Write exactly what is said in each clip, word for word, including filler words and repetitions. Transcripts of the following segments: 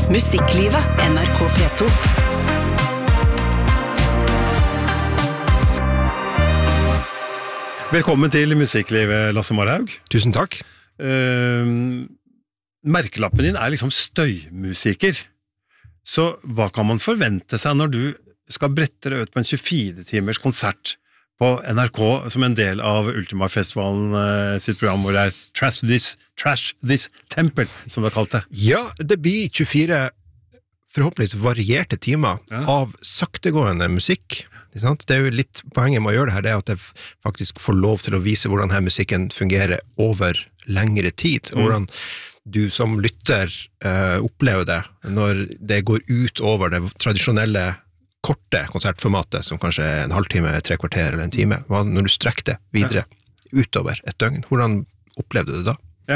Musikklivet, N R K P to. Velkommen til Musikklivet, Lasse Marhaug. Tusen takk. Uh, merkelappen din er liksom støymusiker. Så hva kan man forvente seg når du skal brette deg ut på en tjuefire timers konsert på N R K som en del av Ultima-festivalen uh, sitt program, hvor det er Trash This, Trash This Temple, som det er kalt det? Ja, det blir tjuefire forhåpentligvis varierte timer ja. Av saktegående musikk. Det er jo litt poenget med å gjøre det her, det er at jeg faktisk får lov til å vise hvordan denne musikken fungerer over lengre tid, og hvordan du som lytter uh, opplever det når det går ut over det tradisjonelle korte konsertformatet, som kanskje er en halvtime, tre kvarter eller en time. Hva, når du strekker det videre ja. Utover et døgn, hvordan opplevde du det da? Ja,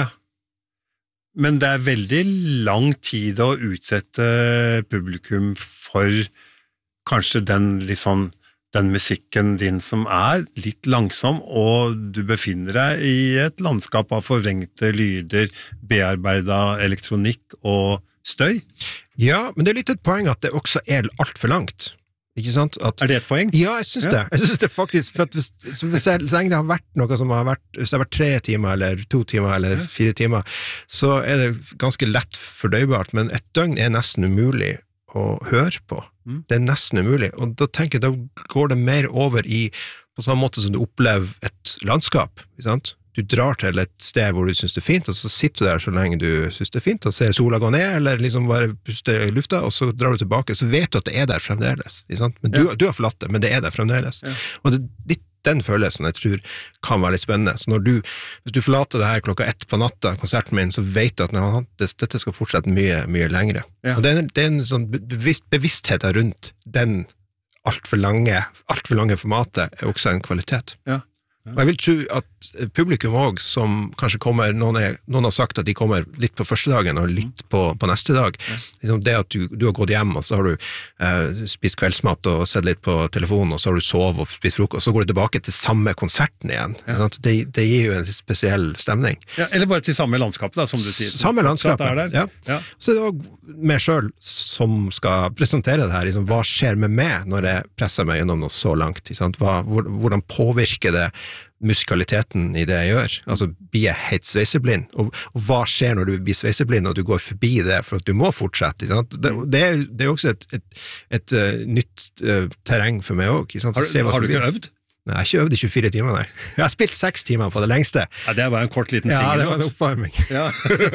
men det er veldig lang tid å utsette publikum for kanskje den litt sånn den musikken din som er litt langsom, og du befinner deg i et landskap av forvrengte lyder, bearbeidet elektronikk og støy. Ja, men det er litt et poeng at det også er alt for langt. Ikke sant? At, er det et poeng? Ja, jeg synes ja. det. Jeg synes det faktisk, for at hvis, hvis jeg, så lenge det har vært noe som har vært, hvis det har vært tre timer, eller to timer, eller ja. fire timer, så er det ganske lett fordøybart, men et døgn er nesten umulig å høre på. Mm. Det er nesten umulig, og da tenker jeg, da går det mer over i, på samme måte som du opplever et landskap, ikke sant? Du drar til et sted hvor du synes det er fint, og så sitter du der så lenge du synes det er fint, og ser sola gå ned, eller liksom bare puster i lufta, og så drar du tilbake, så vet du at det er der fremdeles, ikke sant? Men du, ja. du har forlatt det, men det er der fremdeles. Ja. Og det er litt den følelsen jeg tror kan være litt spennende. Så når du, hvis du forlater det her klokka ett på natta, konserten min, så vet du at nei, dette skal fortsette mye, mye lengre. Ja. Og det er, det er en sånn bevisst, bevissthet rundt den alt for lange, alt for lange formatet er også en kvalitet. Ja. Og jeg vil tro at publikum også, som kanskje kommer, noen, er, noen har sagt at de kommer litt på første dagen og litt på, på neste dag, ja. liksom det at du, du har gått hjem og så har du eh, spist kveldsmat og sett litt på telefonen og så har du sovet og spist frokost, og så går du tilbake til samme konserten igjen. Ja. Det, det gir jo en spesiell stemning. Ja, eller bare til samme landskapet da, som du sier. Samme landskapet, ja. ja. Så det er også meg selv som skal presentere det her, liksom, hva skjer med meg når jeg presser meg gjennom noe så langt? Hva, hvordan påvirker det musikaliteten i det jeg gjør? Altså, blir jeg helt sveiseblind? Og, og hva skjer når du blir sveiseblind og du går forbi det for at du må fortsette? Det, det, er, det er også et, et, et, et uh, nytt uh, terreng for meg også. Har, har du ikke øvd? Nei, jeg har ikke øvd i tjuefire timer, nei. Jeg har spilt seks timer på det lengste. Ja, det er bare en kort liten singel. Ja, det var en oppvarming. Ja.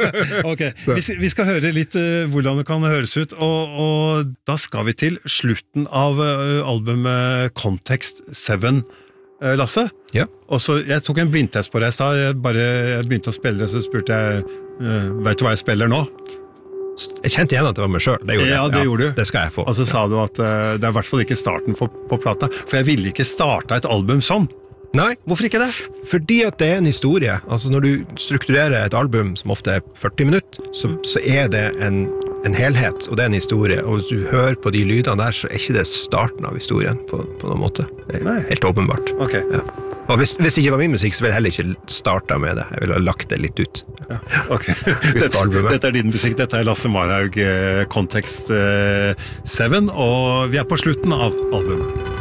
Ok, vi, vi skal høre litt uh, hvordan det kan høres ut, og, og da skal vi til slutten av uh, albumet Context syv, uh, Lasse. Ja. Og så, jeg tok en blindtest på det i sted, jeg bare jeg begynte å spille det, så spurte jeg, uh, vet du hva jeg spiller nå? Jeg kjente igjen at det var meg selv, det gjorde ja, jeg. Det ja, gjorde du. Det skal jeg få. Og så sa du at uh, det er i hvert fall ikke starten på, på plata, for jeg ville ikke starte et album sånn. Nei. Hvorfor ikke det? Fordi at det er en historie. Altså når du strukturerer et album som ofte er førti minutter, så, så er det en, en helhet, og det er en historie. Og hvis du hører på de lydene der, så er ikke det starten av historien på, på noen måte. Det er Nei. Helt åpenbart. Ok. Ja. Og hvis, hvis det ikke var min musikk, så ville jeg heller ikke starta med det. Jeg ville ha lagt det litt ut. Ja, ok. Dette, dette er din musikk, dette er Lasse Marhaug, Context syv, og vi er på slutten av albumet.